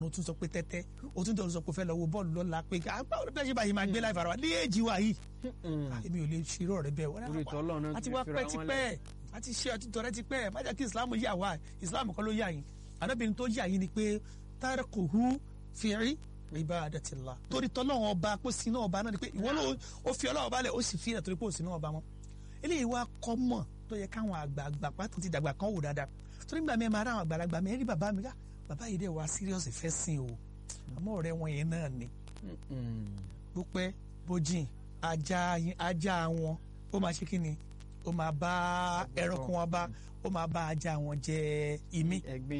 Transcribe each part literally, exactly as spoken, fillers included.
o tún sọ pé tẹ́tẹ́ o tún sọ pé fẹ́ lọ wo bọ́ọ̀lù lọ́la pé báwo ló bẹ́ẹ̀ ṣe báyìí máa gbé láì fara wa ní èjì wa yìí èmi ò lè ṣírò rẹ bẹ́ẹ̀ wọ́n àti wá pẹ́ tipẹ́ àti ṣe ọtí tọrẹ tipẹ́ má jẹ́ kí Islam yà wá Islam kọ́ ló yà yín àdóbìnrin tó yà yín ni pé tarkuhu fi ibadatillah torí tọ́lọ́wọ́n ọba pé sinú ọba náà ni pé ìwọ ló ó fi Ọlọ́run ọba lẹ̀ ó sì fi ẹ̀ torí pé ó sinú ọba wọn eléyìí wá kọ́ mọ̀ tó yẹ káwọn àgbààgbà pátó ti dàgbà kan wò dáadáa torí gbà mí ẹ máa rá àwọn àgbàlagbà mi ẹ rí bàbá mi ká bàbá yìí dẹ̀ wá serious fẹ́ sìn o àmọ́ ọ̀rẹ́ wọn yẹn náà ni bópẹ́ bójìn ajá wọn ó máa ṣe kí ni ó máa bá ẹranko wọn bá ó máa bá ajá wọn jẹ ìmí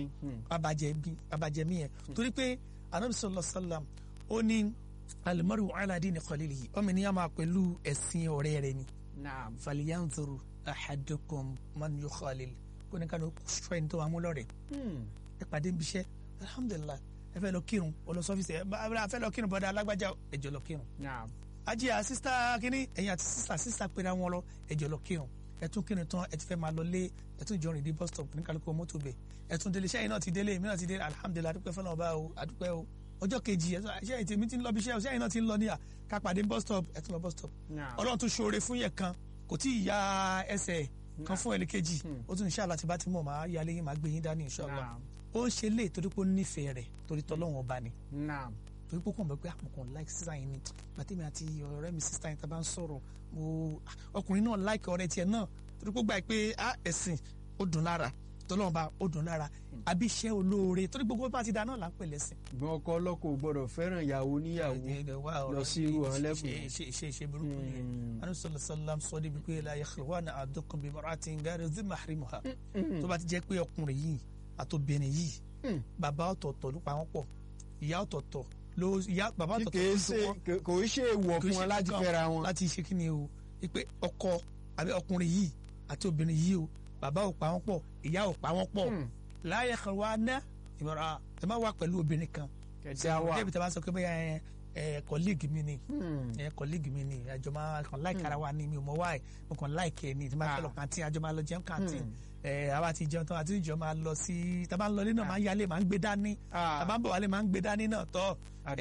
abajẹ mí yẹn torí pé Ànábì sallallahu alaihi wasallam ó ní al-mar'u ala dini khalilihi ọmọ ènìyàn máa pẹ̀lú ẹ̀sìn ọ̀rẹ́ rẹ̀ ni falyanzur ahadukum man yukhalil kó ní ká ló sọ ẹni tó wà mú lọ́rẹ̀ ẹ pàdé níbi iṣẹ́ alhamdulillah ẹ fẹ́ lọ kírun olùsọ́fíìsì ẹ fẹ́ lọ kírun bọ́dà alágbájá ẹjọ́ lọ kírun ajíyà sísá kínní ẹ̀yìn àti sísá sísá pera wọn lọ ẹjọ́ lọ kírun ẹ tún kírun tán ẹ ti fẹ́ máa lọ lé ẹ tún jọrìn dé bus stop ní kálukú mọ́tò bẹ̀ ẹ tún délé iṣẹ́ yìí náà ti délé èmi náà ti délé alhamdulillah adúpẹ́ fọlọ́ ọba o adúpẹ́ o ọjọ́ kejì iṣẹ́ yìí tèmi ti ń lọ bí iṣẹ́ iṣẹ́ yìí náà ti ń lọ níyà ká pàdé bus stop ẹ tún lọ bus stop Ọlọ́run tún ṣoore fún yẹn kan kò tí ì ya ẹsẹ̀ kan fún ẹlẹ́kejì ó tún inshallah ti bá ti mọ̀ máa yálé yín máa gbé yín dání inshallah ó ń ṣe lé torí pé ó nífẹ̀ẹ́ rẹ̀ torí tọ́lọ́wọ́n ọba ni torí pé kò mọ̀ pé àpòkàn like sísá yín ni pàtẹ́mi àti ọ̀rẹ́ mi sísá yín tá a bá ń sọ̀rọ̀ mo ọkùnrin náà like ọ̀rẹ́ tiẹ̀ náà torí pé ó gbà pé ẹ̀sìn ó dùn lára tọ́lọ́wọ́n ọba ó dùn lára àbí iṣẹ́ olóore torí gbogbo bá ti da náà là ń pè lẹ́sìn. gbọ́n ọkọ ọlọ́kọ ò gbọ́dọ̀ fẹ́ràn ìyàwó níyàwó lọ sí irú àwọn lẹ́kùn. ṣe ṣe ṣe burúkú ni anu sallam sọ débi pé la yakhluwanna ahadukum bi imra'atin ghayri dhi mahrimuha tó bá ti jẹ́ pé ọkùnrin yìí àtòbìnrin yìí bàbá ọ̀tọ̀ọ̀tọ̀ ló pa wọ́n pọ̀ ìyá ọ̀tọ̀ọ̀tọ̀ ló ìyá bàbá ọ̀tọ̀ọ̀tọ̀ ló sọ wọn. kò í ṣe èèwọ̀ fún wọn láti fẹ́ra wọn. láti ṣe kí ni o pé ọkọ àbí ọkùnrin yìí àti obìnrin yìí o bàbá ò pa wọ́n pọ̀ ìyá ò pa wọ́n pọ̀ la yakhluwanna ìmọ̀ràn ẹ má wà pẹ̀lú obìnrin kan débi tí a bá sọ pé bẹ́ẹ̀ ẹ kọ́líìgì mi ni ẹ kọ́líìgì mi ni àjọ máa kàn láìka ara wa ni mi ò mọ wáì mo kàn láìka ẹ ní tí máa fẹ́ lọ kàntín àjọ máa lọ jẹun kàntín ẹ àwa ti jẹun tán àti ìjọ máa lọ sí tá a bá ń lọ ilé náà máa ń yálé máa ń gbé dání tá a bá ń bọ̀ wálé máa ń gbé dání náà tọ́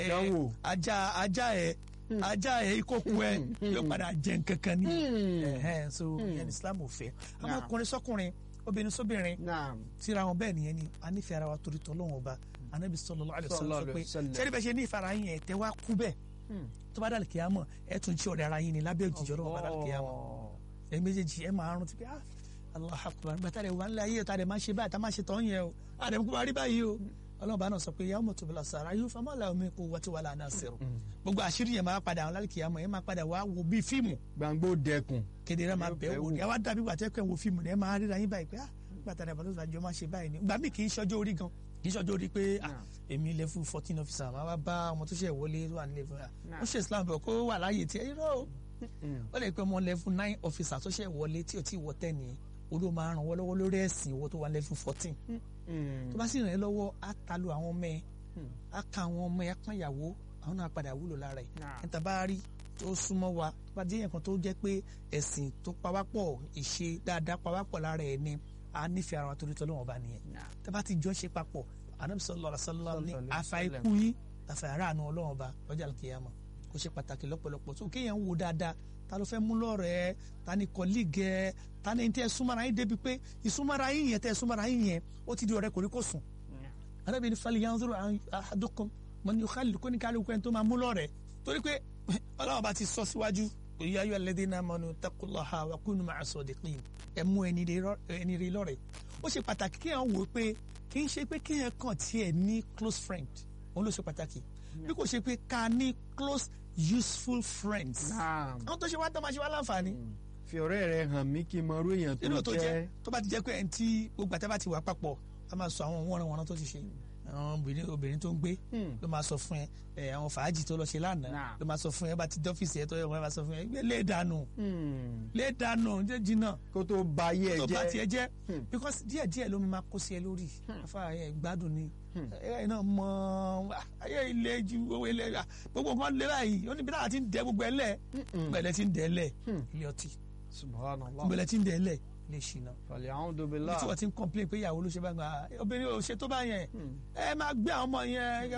ajá ajá ẹ ajá ẹ ìkókù ẹ yóò padà jẹ nǹkankan ní ẹ so ìyẹn Islam ò fẹ́ àwọn ọkùnrin sọkùnrin obìnrin sóbìnrin tíra wọn bẹ́ẹ̀ nìyẹn ni a nífẹ̀ẹ́ ara wa torí tọ́lọ́wọ́n ọba anabi sallallahu alaihi wasallam sọ pé sẹ́ni bẹ́ẹ̀ ṣe ní ìfara yín ẹ̀ tẹ́ wá kú bẹ́ẹ̀ tó bá dàlù kíámọ̀ ẹ̀ tún jí ọ̀rẹ́ ara yín ni lábẹ́ òjìjọ́ lọ́wọ́ bá dàlù kíámọ̀ ẹ̀ méjèèjì ẹ̀ máa rún ti pé ah Allahu akbar nígbà tá a rẹ̀ wà nílẹ̀ ayé tá a rẹ̀ máa ṣe báyìí tá a máa ṣe tọ́ yẹn o a rẹ̀ kú wa rí báyìí o ọlọ́ọ̀bá náà sọ pé yawma tubla sara'ir fama lahu min quwwatin wala nasir gbogbo àṣírí yẹn máa padà àwọn lálùkìyàmọ̀ yẹn máa padà wá wo bíi fíìmù gbàngbó dẹkùn kedere máa bẹ̀ wò ni àwa dàbí wà tẹ́kọ̀ wo fíìmù ni ẹ máa ríra yín báyìí pé ah gbàtà rẹ̀ bàtà àjọ máa ṣe báyìí ni gbà mí kì í ṣọjọ́ orí gan kì í ṣọjọ́ orí pé èmi level fourteen officer máa wá bá ọmọ tó ṣe wọlé wà ní level ó ṣe Islam bẹ̀ kó wà láàyè tí ẹ yíró ó lè pẹ́ ọmọ level nine officer tó ṣe wọlé tí ò tí wọ ten yẹn olú máa ràn wọ́n lọ́wọ́ lórí ẹ̀sìn owó tó wà level fourteen tó bá sì ràn ẹ́ lọ́wọ́ á ta lu àwọn ọmọ ẹ̀ á ka àwọn ọmọ ẹ̀ á pọ́n ìyàwó àwọn náà padà wúlò lára ẹ̀ níta bá rí tó súnmọ́ wa tó bá jẹ́ nǹkan tó jẹ́ pé ẹ̀sìn tó pawápọ̀ ìṣe dáadáa pawápọ̀ lára ẹ̀ ni a nífẹ̀ẹ́ ara wa torí tọ́lọ́wọ́n bá nìyẹn tá bá ti jọ ṣe papọ̀ Ànábì sallallahu alaihi wasallam ní afa ikú yín afa ara àánú Ọlọ́run ọba lọ́jà kìyàmọ̀ kó ṣe pàtàkì lọ́pọ̀lọpọ̀ tó kéèyàn wò dáadáa ta ló fẹ́ mú lọ́rẹ̀ẹ́ ta ni kọ́líìgì ẹ̀ ta ni tẹ́ súnmọ́ra yín débi pé ìsúnmọ́ra yín yẹn tẹ́ súnmọ́ra yín yẹn ó ti di ọ̀rẹ́ kò ní kó sùn. Ànábì ní falyanzur ahadukum man yukhalil kó ní kálukú ẹni tó máa mú lọ́rẹ̀ẹ́ torí pé Ọlọ́run bá ti sọ síwájú ya ayyuhal ladhina amanu taqullaha wa kunu ma'as sadiqin ẹ mú ẹni rí lọ́rẹ̀ẹ́ ó ṣe pàtàkì kí èèyàn wò pé kì í ṣe pé kí èèyàn kàn tiẹ̀ ní close friend òun ló ṣe pàtàkì bí kò ṣe pé ká ní close useful friends. àwọn tó ṣe wá tó máa ṣe wá láǹfààní. fi ọ̀rẹ́ rẹ hàn mí kí n mọ irú èèyàn tó jẹ́. tó bá ti jẹ́ pé ẹni tí gbogbo àtẹ́bá ti wà papọ̀ a máa sọ àwọn wọ́nranwọ́nran tó ti ṣe àwọn obìnrin tó ń gbé ló máa sọ fún ẹ àwọn fàájì tó lọ ṣe lánàá ló máa sọ fún ẹ bá ti dọ́fíìsì ẹ tó yẹ wọ́n máa sọ fún ẹ lé dànù lé dànù jìnnà kó tó ba ayé ẹ jẹ́ kó tó ba tiẹ̀ jẹ́ because díẹ̀ díẹ̀ ló máa kó sí ẹ lórí afa ẹ gbádùn ni ẹ náà mọ ayé ilé ju owó ilé gbogbo nǹkan lé báyìí ó ní bí táwa ti ń dẹ gbogbo ẹ lẹ gbẹlẹ ti ń dẹ lẹ ilé ọtí subhanallah gbẹlẹ ti ń dẹ lẹ lè ṣìnà. fàlẹ́ àwọn dobela. bí tí wọ́n ti ń complain pé ìyàwó ló ṣe bá gba obìnrin ò ṣe tó bá yẹn ẹ máa gbé àwọn ọmọ yẹn